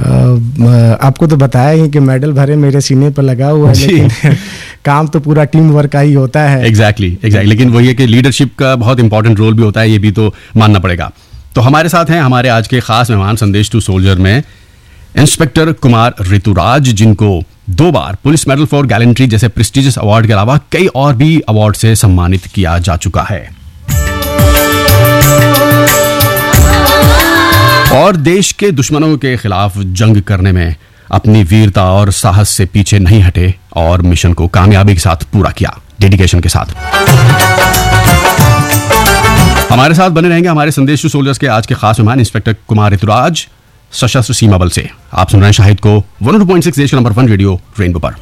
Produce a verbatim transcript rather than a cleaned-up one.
आपको तो बताया ही कि मेडल भरे मेरे सीने पर लगा हुआ है, लेकिन काम तो पूरा टीम वर्क का ही होता है। एग्जैक्टली एग्जैक्टली लेकिन वही है कि लीडरशिप का बहुत इंपॉर्टेंट रोल भी होता है, ये भी तो मानना पड़ेगा। तो हमारे साथ हैं हमारे आज के खास मेहमान संदेश टू सोल्जर में इंस्पेक्टर कुमार ऋतुराज, जिनको दो बार पुलिस मेडल फॉर गैलेंट्री जैसे प्रेस्टिजियस अवार्ड के अलावा कई और भी अवार्ड से सम्मानित किया जा चुका है और देश के दुश्मनों के खिलाफ जंग करने में अपनी वीरता और साहस से पीछे नहीं हटे और मिशन को कामयाबी के साथ पूरा किया, डेडिकेशन के साथ। हमारे साथ बने रहेंगे हमारे संदेश टू सोल्जर्स के आज के खास मेहमान इंस्पेक्टर कुमार ऋतुराज, सशस्त्र सीमा बल से। आप सुन रहे हैं शाहिद को वन टू पॉइंट सिक्स देश का नंबर वन रेडियो रेनबो पर।